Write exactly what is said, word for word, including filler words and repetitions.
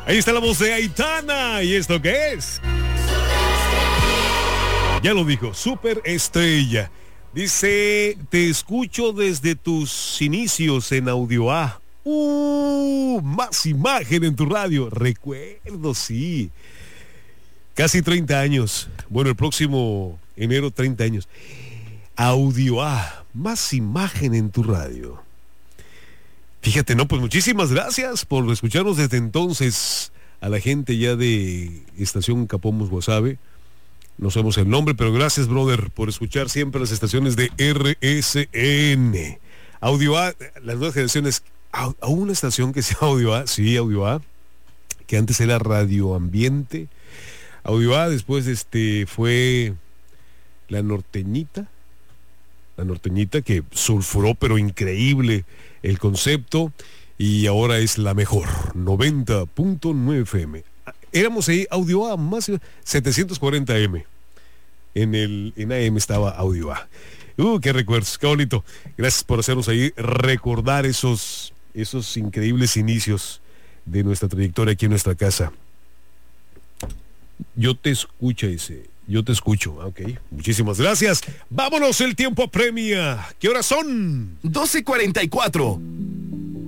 Ahí está la voz de Aitana. ¿Y esto qué es? Ya lo dijo, Super Estrella. Dice, te escucho desde tus inicios en Audio A. Uh, más imagen en tu radio. Recuerdo, sí. Casi treinta años. Bueno, el próximo enero, treinta años. Audio A, más imagen en tu radio. Fíjate, no, pues muchísimas gracias por escucharnos desde entonces. A la gente ya de Estación Capomos Guasave. No sabemos el nombre, pero gracias, brother, por escuchar siempre las estaciones de R S N. Audio A, las nuevas generaciones. A, a una estación que sea Audio A, sí, Audio A, que antes era Radio Ambiente. Audio A, después este fue La Norteñita. La Norteñita, que sulfuró, pero increíble el concepto. Y ahora es la mejor, noventa punto nueve F M. Éramos ahí, Audio A, más setecientos cuarenta M. En el en A M estaba Audio A. Uh, qué recuerdos, qué bonito. Gracias por hacernos ahí recordar esos, esos increíbles inicios de nuestra trayectoria aquí en nuestra casa. Yo te escucho, ese. Yo te escucho, ok. Muchísimas gracias. Vámonos, el tiempo apremia. ¿Qué horas son? doce cuarenta y cuatro.